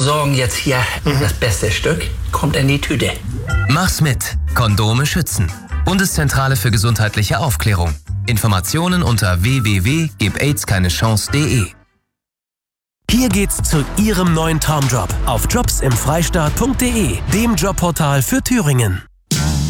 sagen jetzt hier, das beste Stück kommt in die Tüte. Mach's mit. Kondome schützen. Bundeszentrale für gesundheitliche Aufklärung. Informationen unter www.gebaids-keine-chance.de. Hier geht's zu Ihrem neuen Traumjob auf jobsimfreistaat.de, dem Jobportal für Thüringen.